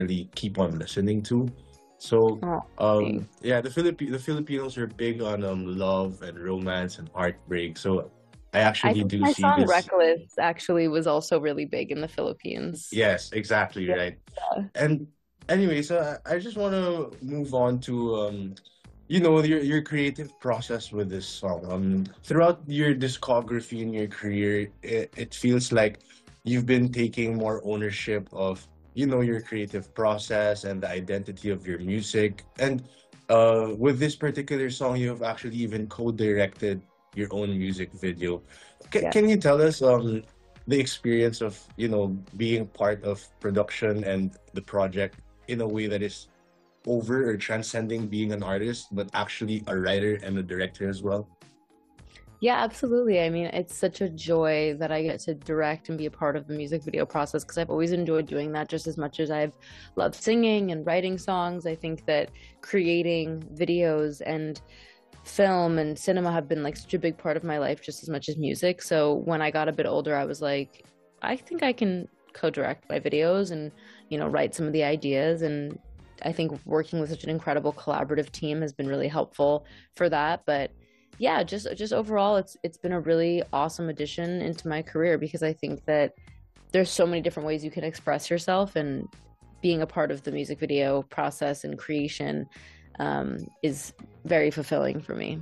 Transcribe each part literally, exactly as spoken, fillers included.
really keep on listening to. So, Oh, um, thanks. yeah, the Philippi the Filipinos are big on um love and romance and heartbreak. So, I I actually think do my see song this. Reckless actually was also really big in the Philippines. Yes, exactly Yeah. right. And anyway, so I, I just want to move on to um, you know, your your creative process with this song. Um, throughout your discography and your career, it, it feels like you've been taking more ownership of, you know, your creative process and the identity of your music. And uh, with this particular song, you have actually even co-directed your own music video. C Yeah. can you tell us um the experience of, you know, being part of production and the project in a way that is over or transcending being an artist, but actually a writer and a director as well? Yeah, absolutely. I mean, it's such a joy that I get to direct and be a part of the music video process because I've always enjoyed doing that just as much as I've loved singing and writing songs. I think that creating videos and film and cinema have been like such a big part of my life just as much as music. So when I got a bit older, I was like, I think I can co-direct my videos and, you know, write some of the ideas. And I think working with such an incredible collaborative team has been really helpful for that. But yeah, just just overall it's it's been a really awesome addition into my career because I think that there's so many different ways you can express yourself and being a part of the music video process and creation um, is very fulfilling for me.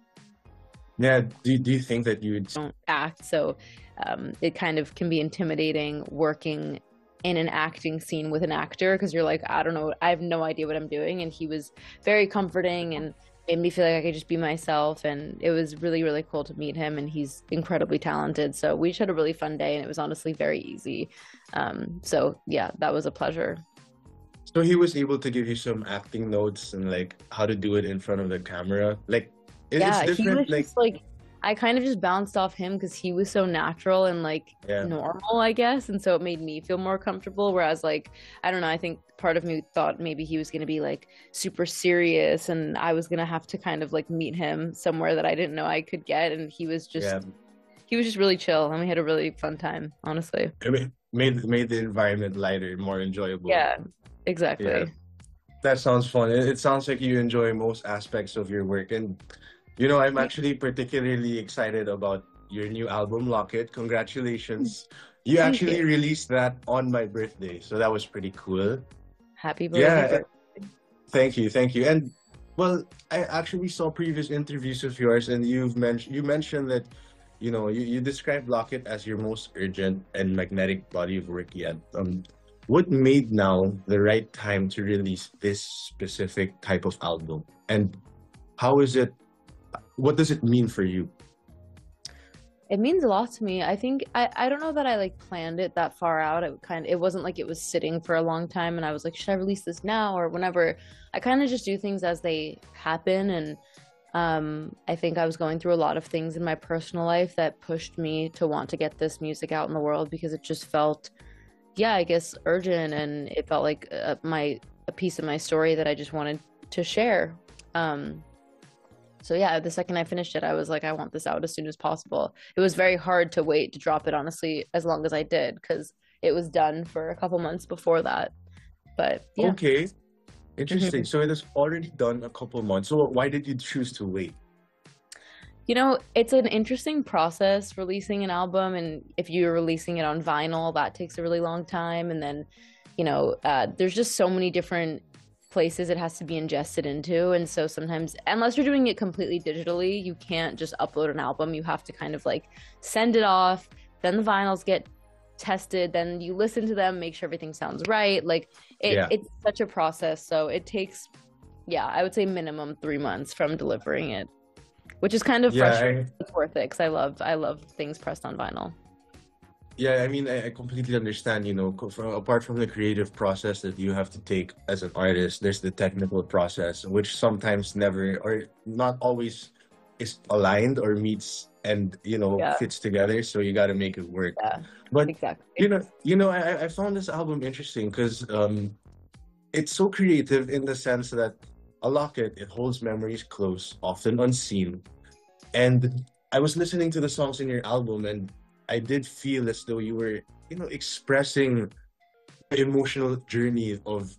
Yeah, do, do you think that you would Don't act, so um, it kind of can be intimidating working in an acting scene with an actor because you're like, I don't know, I have no idea what I'm doing. And he was very comforting and made me feel like I could just be myself. And it was really, really cool to meet him. And he's incredibly talented. So we just had a really fun day, and it was honestly very easy. Um, so yeah, that was a pleasure. so he was able to give you some acting notes and like how to do it in front of the camera? Like it, it's Yeah, he different, was like just like I kind of just bounced off him because he was so natural and like yeah. normal, I guess. And so it made me feel more comfortable. Whereas, like, I don't know, I think part of me thought maybe he was going to be like super serious and I was going to have to kind of like meet him somewhere that I didn't know I could get. And he was Yeah. just, he was just really chill. And we had a really fun time, honestly. I mean, made made the environment lighter, more enjoyable. Yeah, Yeah. exactly. That sounds fun. It, it sounds like you enjoy most aspects of your work. And, you know, I'm Yeah, actually particularly excited about your new album, Locket. Congratulations. You thank you. actually released that on my birthday. So that was pretty cool. Happy belated Yeah, birthday. thank you. Thank you. And, well, I actually saw previous interviews of yours, and you've mentioned you mentioned that, you know, you, you described Locket as your most urgent and magnetic body of work yet. Um, what made now the right time to release this specific type of album? And how is it, what does it mean for you? It means a lot to me. I think I, I don't know that I like planned it that far out. It kind of it wasn't like it was sitting for a long time and I was like, should I release this now or whenever? I kind of just do things as they happen and um I think I was going through a lot of things in my personal life that pushed me to want to get this music out in the world because it just felt yeah, I guess urgent and it felt like uh, my a piece of my story that I just wanted to share. Um so yeah, the second I finished it, I was like, I want this out as soon as possible. It was very hard to wait to drop it, honestly, as long as I did, because it was done for a couple months before that. But yeah. Okay, interesting. Mhm. So it is already done a couple months. So why did you choose to wait? You know, it's an interesting process releasing an album, and if you're releasing it on vinyl, that takes a really long time. And then, you know, uh, there's just so many different places it has to be ingested into. And so sometimes, unless you're doing it completely digitally, you can't just upload an album. You have to kind of like send it off, then the vinyls get tested, then you listen to them, make sure everything sounds right. Like it, Yeah. it's such a process. So it takes, yeah, I would say minimum three months from delivering it, which is kind of Yeah, frustrating. I, It's worth it because I love I love things pressed on vinyl. Yeah, I mean, I, I completely understand, you know, co- from, apart from the creative process that you have to take as an artist, there's the technical process, which sometimes never or not always is aligned or meets and, you know, Yeah, fits together. So you got to make it work. yeah, But, you exactly. know, you know, I, I found this album interesting because um, it's so creative in the sense that a locket, it holds memories close, often unseen. And I was listening to the songs in your album, and I did feel as though you were, you know, expressing emotional journey of